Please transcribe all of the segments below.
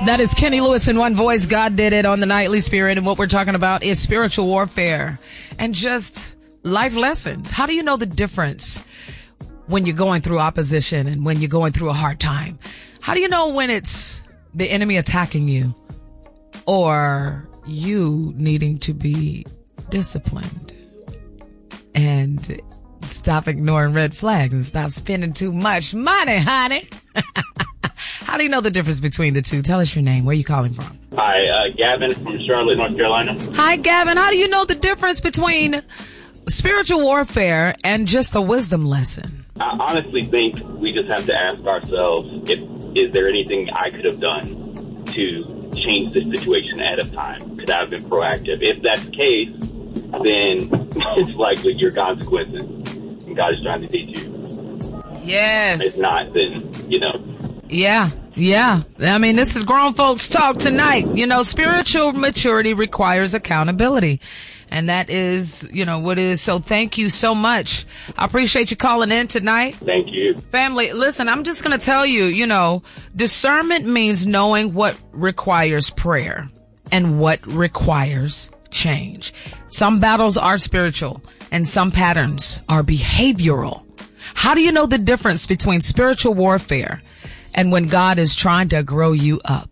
That is Kenny Lewis in one voice. God did it on the Nightly Spirit. And what we're talking about is spiritual warfare and just life lessons. How do you know the difference when you're going through opposition and when you're going through a hard time? How do you know when it's the enemy attacking you or you needing to be disciplined and stop ignoring red flags and stop spending too much money, honey? How do you know the difference between the two? Tell us your name. Where are you calling from? Hi, Gavin from Charlotte, North Carolina. Hi, Gavin. How do you know the difference between spiritual warfare and just a wisdom lesson? I honestly think we just have to ask ourselves, is there anything I could have done to change this situation ahead of time? Could I have been proactive? If that's the case, then it's likely your consequences, and God is trying to teach you. Yes. If not, then, Yeah. I mean, this is grown folks talk tonight. Spiritual maturity requires accountability. And that is, what it is. So thank you so much. I appreciate you calling in tonight. Thank you. Family, listen, I'm just going to tell you, discernment means knowing what requires prayer and what requires change. Some battles are spiritual and some patterns are behavioral. How do you know the difference between spiritual warfare and when God is trying to grow you up?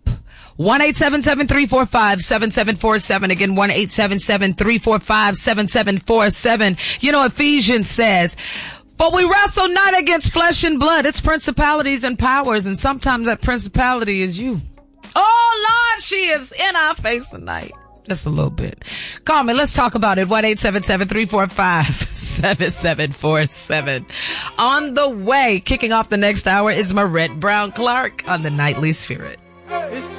1-877-345-7747. Again, 1-877-345-7747. Ephesians says, but we wrestle not against flesh and blood. It's principalities and powers. And sometimes that principality is you. Oh, Lord, she is in our face tonight. Just a little bit. Call me. Let's talk about it. 1-877-345-7747. On the way, kicking off the next hour is Marette Brown Clark on the Nightly Spirit.